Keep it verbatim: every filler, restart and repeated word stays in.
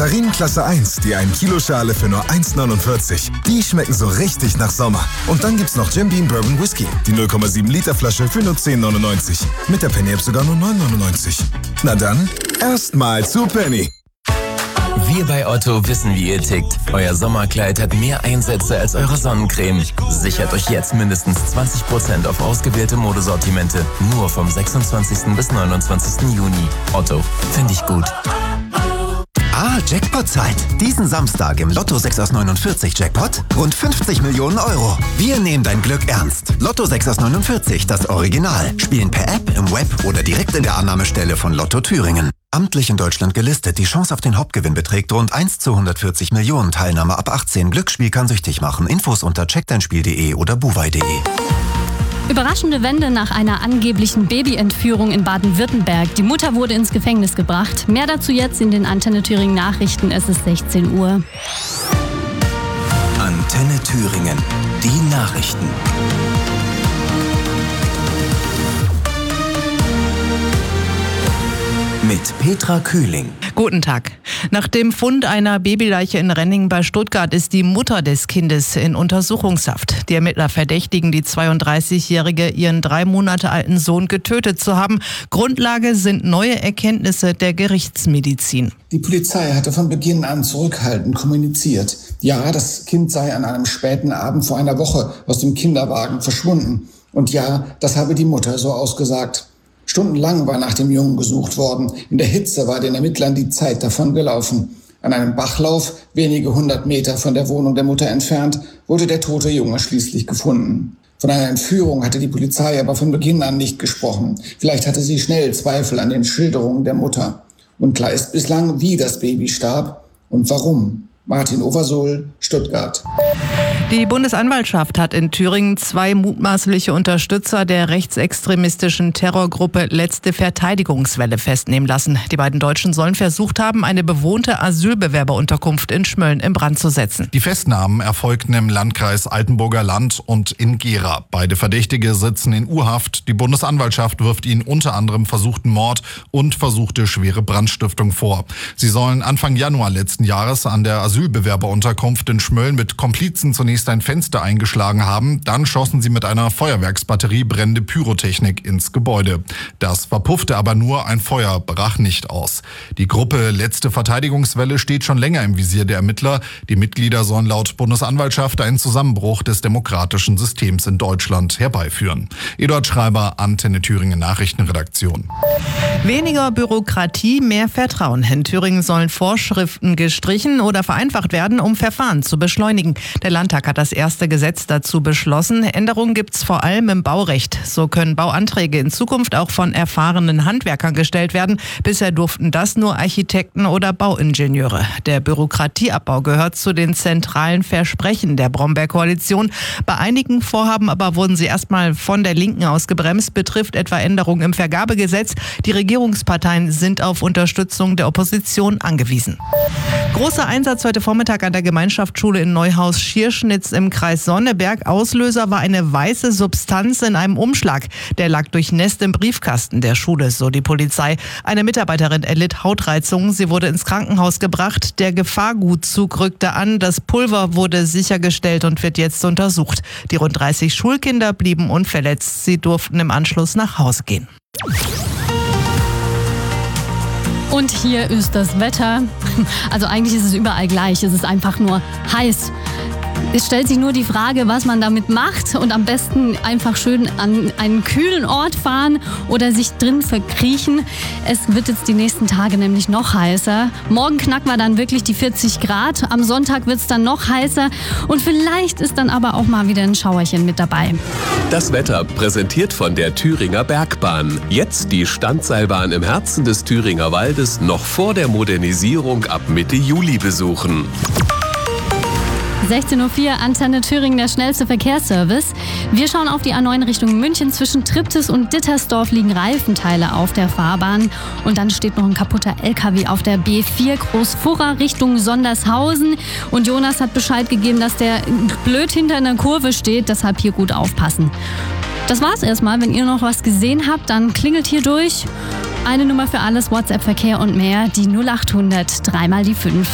Mandarinen Klasse eins, die ein Kilo Schale für nur eins neunundvierzig. Die schmecken so richtig nach Sommer. Und dann gibt's noch Jim Beam Bourbon Whisky, die null Komma sieben Liter Flasche für nur zehn neunundneunzig. Mit der Penny App sogar nur neun neunundneunzig. Na dann, erstmal zu Penny. Wir bei Otto wissen, wie ihr tickt. Euer Sommerkleid hat mehr Einsätze als eure Sonnencreme. Sichert euch jetzt mindestens zwanzig Prozent auf ausgewählte Modesortimente. Nur vom sechsundzwanzigsten bis neunundzwanzigsten Juni. Otto, finde ich gut. Ah, Jackpot-Zeit. Diesen Samstag im Lotto sechs aus neunundvierzig Jackpot rund fünfzig Millionen Euro. Wir nehmen dein Glück ernst. Lotto sechs aus neunundvierzig, das Original. Spielen per App, im Web oder direkt in der Annahmestelle von Lotto Thüringen. Amtlich in Deutschland gelistet. Die Chance auf den Hauptgewinn beträgt rund eins zu hundertvierzig Millionen. Teilnahme ab achtzehn. Glücksspiel kann süchtig machen. Infos unter check dein spiel punkt de oder buwei punkt de. Überraschende Wende nach einer angeblichen Babyentführung in Baden-Württemberg. Die Mutter wurde ins Gefängnis gebracht. Mehr dazu jetzt in den Antenne Thüringen Nachrichten. Es ist sechzehn Uhr. Antenne Thüringen. Die Nachrichten. Mit Petra Kühling. Guten Tag. Nach dem Fund einer Babyleiche in Renning bei Stuttgart ist die Mutter des Kindes in Untersuchungshaft. Die Ermittler verdächtigen die zweiunddreißigjährige, ihren drei Monate alten Sohn getötet zu haben. Grundlage sind neue Erkenntnisse der Gerichtsmedizin. Die Polizei hatte von Beginn an zurückhaltend kommuniziert. Ja, das Kind sei an einem späten Abend vor einer Woche aus dem Kinderwagen verschwunden. Und ja, das habe die Mutter so ausgesagt. Stundenlang war nach dem Jungen gesucht worden. In der Hitze war den Ermittlern die Zeit davon gelaufen. An einem Bachlauf, wenige hundert Meter von der Wohnung der Mutter entfernt, wurde der tote Junge schließlich gefunden. Von einer Entführung hatte die Polizei aber von Beginn an nicht gesprochen. Vielleicht hatte sie schnell Zweifel an den Schilderungen der Mutter. Unklar ist bislang, wie das Baby starb und warum. Martin Oversohl, Stuttgart. Die Bundesanwaltschaft hat in Thüringen zwei mutmaßliche Unterstützer der rechtsextremistischen Terrorgruppe Letzte Verteidigungswelle festnehmen lassen. Die beiden Deutschen sollen versucht haben, eine bewohnte Asylbewerberunterkunft in Schmölln in Brand zu setzen. Die Festnahmen erfolgten im Landkreis Altenburger Land und in Gera. Beide Verdächtige sitzen in U-Haft. Die Bundesanwaltschaft wirft ihnen unter anderem versuchten Mord und versuchte schwere Brandstiftung vor. Sie sollen Anfang Januar letzten Jahres an der Asylbewerberunterkunft in Schmölln mit Komplizen zunächst ein Fenster eingeschlagen haben. Dann schossen sie mit einer Feuerwerksbatterie brennende Pyrotechnik ins Gebäude. Das verpuffte aber nur, ein Feuer brach nicht aus. Die Gruppe Letzte Verteidigungswelle steht schon länger im Visier der Ermittler. Die Mitglieder sollen laut Bundesanwaltschaft einen Zusammenbruch des demokratischen Systems in Deutschland herbeiführen. Eduard Schreiber, Antenne Thüringen Nachrichtenredaktion. Weniger Bürokratie, mehr Vertrauen. In Thüringen sollen Vorschriften gestrichen oder vereinfacht werden, um Verfahren zu beschleunigen. Der Landtag hat das erste Gesetz dazu beschlossen. Änderungen gibt es vor allem im Baurecht. So können Bauanträge in Zukunft auch von erfahrenen Handwerkern gestellt werden. Bisher durften das nur Architekten oder Bauingenieure. Der Bürokratieabbau gehört zu den zentralen Versprechen der Brombeer-Koalition. Bei einigen Vorhaben aber wurden sie erstmal von der Linken ausgebremst, betrifft etwa Änderungen im Vergabegesetz. Die Regierungsparteien sind auf Unterstützung der Opposition angewiesen. Großer Einsatz heute Vormittag an der Gemeinschaftsschule in Neuhaus-Schierschnitz im Kreis Sonneberg. Auslöser war eine weiße Substanz in einem Umschlag. Der lag durchnässt im Briefkasten der Schule, so die Polizei. Eine Mitarbeiterin erlitt Hautreizungen. Sie wurde ins Krankenhaus gebracht. Der Gefahrgutzug rückte an. Das Pulver wurde sichergestellt und wird jetzt untersucht. Die rund dreißig Schulkinder blieben unverletzt. Sie durften im Anschluss nach Hause gehen. Und hier ist das Wetter. Also eigentlich ist es überall gleich. Es ist einfach nur heiß. Es stellt sich nur die Frage, was man damit macht, und am besten einfach schön an einen kühlen Ort fahren oder sich drin verkriechen. Es wird jetzt die nächsten Tage nämlich noch heißer. Morgen knacken wir dann wirklich die vierzig Grad. Am Sonntag wird es dann noch heißer und vielleicht ist dann aber auch mal wieder ein Schauerchen mit dabei. Das Wetter präsentiert von der Thüringer Bergbahn. Jetzt die Standseilbahn im Herzen des Thüringer Waldes noch vor der Modernisierung ab Mitte Juli besuchen. sechzehn Uhr vier, Antenne Thüringen, der schnellste Verkehrsservice. Wir schauen auf die A neun Richtung München. Zwischen Triptis und Dittersdorf liegen Reifenteile auf der Fahrbahn. Und dann steht noch ein kaputter L K W auf der B vier Großfurra Richtung Sondershausen. Und Jonas hat Bescheid gegeben, dass der blöd hinter einer Kurve steht. Deshalb hier gut aufpassen. Das war's erstmal. Wenn ihr noch was gesehen habt, dann klingelt hier durch. Eine Nummer für alles, WhatsApp, Verkehr und mehr, die null acht hundert, dreimal die fünf.